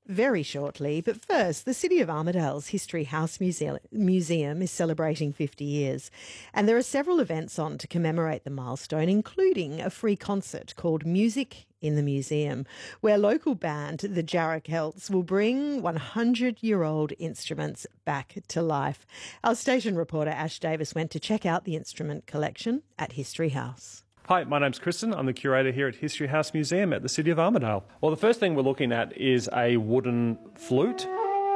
very shortly. But first, the City of Armidale's History House Museum is celebrating 50 years. And there are several events on to commemorate the milestone, including a free concert called Music in the Museum, where local band the Jarrah Celts will bring 100-year-old instruments back to life. Our station reporter Ash Davis went to check out the instrument collection at History House. Hi, my name's Kristen. I'm the curator here at History House Museum at the City of Armidale. Well, the first thing we're looking at is a wooden flute.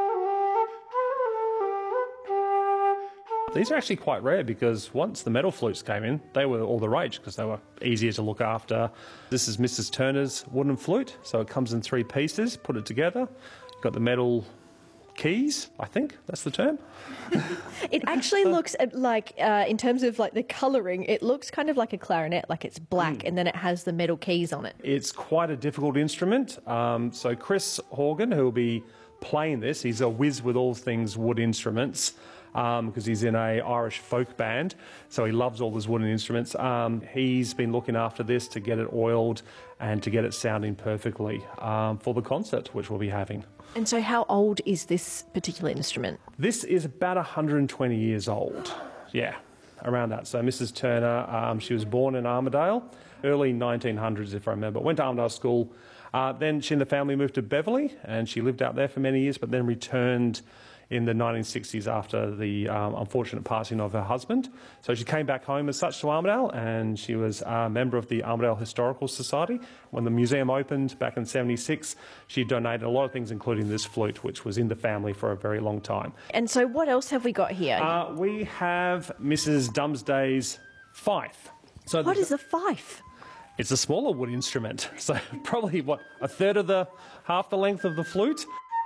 These are actually quite rare because once the metal flutes came in, they were all the rage because they were easier to look after. This is Mrs. Turner's wooden flute, so it comes in 3 pieces. Put it together. You've got the metal keys, I think that's the term. It actually looks like, in terms of like the colouring, it looks kind of like a clarinet, like it's black and then it has the metal keys on it. It's quite a difficult instrument. So Chris Horgan, who will be playing this, he's a whiz with all things wood instruments because he's in an Irish folk band, so he loves all those wooden instruments. He's been looking after this to get it oiled and to get it sounding perfectly for the concert, which we'll be having. And so how old is this particular instrument? This is about 120 years old, yeah, around that. So Mrs. Turner, she was born in Armidale, early 1900s if I remember, went to Armidale School. Then she and the family moved to Beverley and she lived out there for many years, but then returned in the 1960s after the unfortunate passing of her husband. So she came back home as such to Armidale, and she was a member of the Armidale Historical Society. When the museum opened back in '76, she donated a lot of things, including this flute, which was in the family for a very long time. And so what else have we got here? We have Mrs. Dumsday's fife. So what is a fife? It's a smaller wood instrument, so probably, a third of half the length of the flute.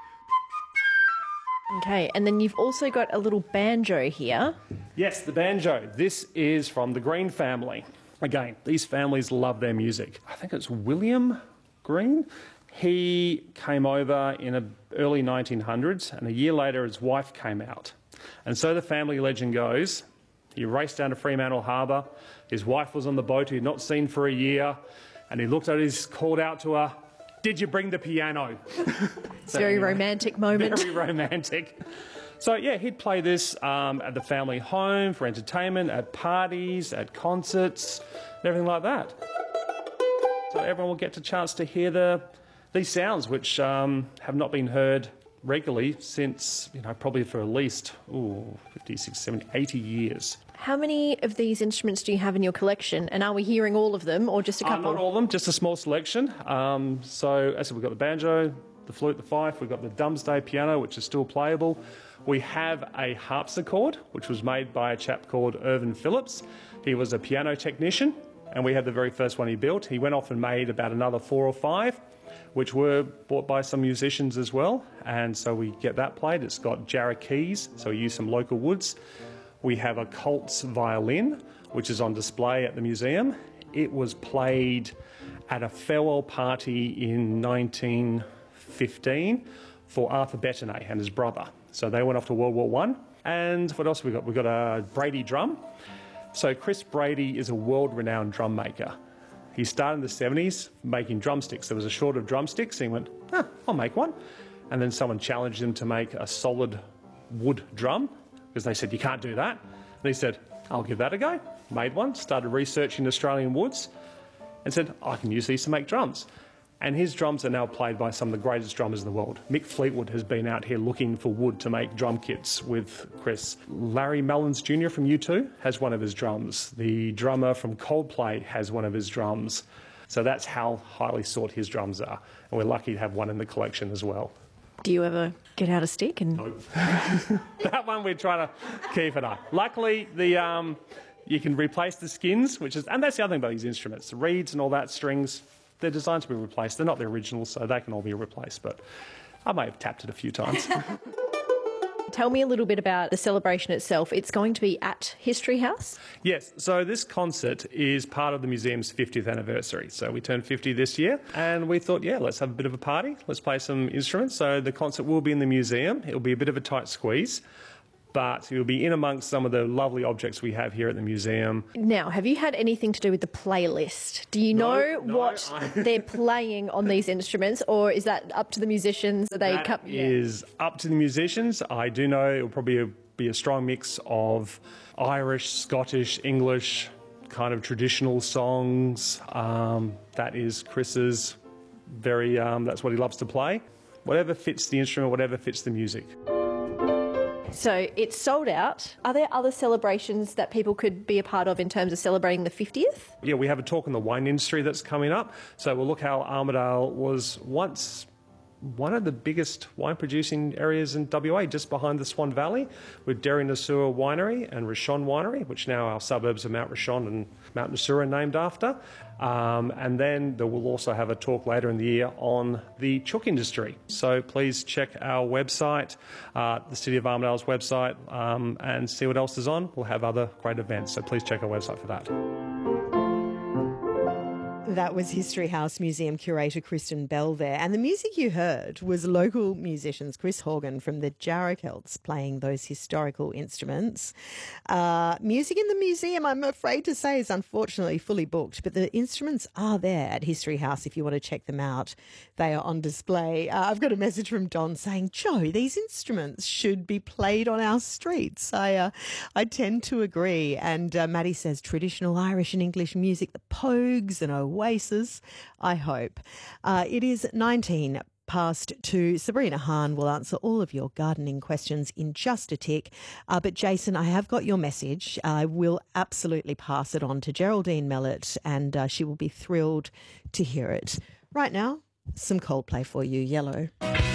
Okay, and then you've also got a little banjo here. Yes, the banjo. This is from the Green family. Again, these families love their music. I think it's William Green. He came over in the early 1900s, and a year later his wife came out. And so the family legend goes, he raced down to Fremantle Harbour, his wife was on the boat he had not seen for a year, and he looked at her, called out to her, "Did you bring the piano?" It's a very romantic moment. Very romantic. So, yeah, he'd play this at the family home for entertainment, at parties, at concerts, and everything like that. So everyone will get a chance to hear these sounds, which have not been heard regularly since, probably for at least 50, 60, 70, 80 years. How many of these instruments do you have in your collection? And are we hearing all of them or just a couple? Not all of them, just a small selection. So, as I said, we've got the banjo, the flute, the fife. We've got the Dumsday piano, which is still playable. We have a harpsichord, which was made by a chap called Irvin Phillips. He was a piano technician, and we had the very first one he built. He went off and made about another 4 or 5, which were bought by some musicians as well. And so we get that played. It's got Jarrah keys, so we use some local woods. We have a Colts violin, which is on display at the museum. It was played at a farewell party in 1915 for Arthur Betternay and his brother. So they went off to World War I. And what else have we got? We've got a Brady drum. So Chris Brady is a world-renowned drum maker. He started in the 70s making drumsticks. There was a short of drumsticks. And he went, I'll make one. And then someone challenged him to make a solid wood drum, because they said, you can't do that. And he said, I'll give that a go. Made one, started researching Australian woods, and said, I can use these to make drums. And his drums are now played by some of the greatest drummers in the world. Mick Fleetwood has been out here looking for wood to make drum kits with Chris. Larry Mullins Jr. from U2 has one of his drums. The drummer from Coldplay has one of his drums. So that's how highly sought his drums are. And we're lucky to have one in the collection as well. Do you ever get out a stick? No. That one we're trying to keep it up. Luckily, you can replace the skins, and that's the other thing about these instruments. The reeds and all that, strings, they're designed to be replaced. They're not the originals, so they can all be replaced, but I may have tapped it a few times. Tell me a little bit about the celebration itself. It's going to be at History House? Yes, so this concert is part of the museum's 50th anniversary. So we turned 50 this year, and we thought, let's have a bit of a party. Let's play some instruments. So the concert will be in the museum. It'll be a bit of a tight squeeze. but he'll be in amongst some of the lovely objects we have here at the museum. Now, have you had anything to do with the playlist? Do you know what they're playing on these instruments, or is that up to the musicians? That is up to the musicians. I do know it will probably be a strong mix of Irish, Scottish, English, kind of traditional songs. That is Chris's that's what he loves to play. Whatever fits the instrument, whatever fits the music. So it's sold out. Are there other celebrations that people could be a part of in terms of celebrating the 50th? Yeah, we have a talk on the wine industry that's coming up. So we'll look how Armidale was once one of the biggest wine producing areas in WA, just behind the Swan Valley, with Derry Nasur Winery and Rishon Winery, which now our suburbs of Mount Rishon and Mount Nasur are named after. And then we'll also have a talk later in the year on the chook industry. So please check our website, the City of Armidale's website, and see what else is on. We'll have other great events, so please check our website for that. That was History House Museum curator Kristen Bell there. And the music you heard was local musicians Chris Horgan from the Jarrakelts playing those historical instruments. Music in the museum, I'm afraid to say, is unfortunately fully booked, but the instruments are there at History House if you want to check them out. They are on display. I've got a message from Don saying, Joe, these instruments should be played on our streets. I tend to agree. And Maddie says traditional Irish and English music, the Pogues and Oasis, I hope. It is 19 past 2. Sabrina Hahn will answer all of your gardening questions in just a tick. But Jason, I have got your message. I will absolutely pass it on to Geraldine Mellett, and she will be thrilled to hear it. Right now, some Coldplay for you, Yellow.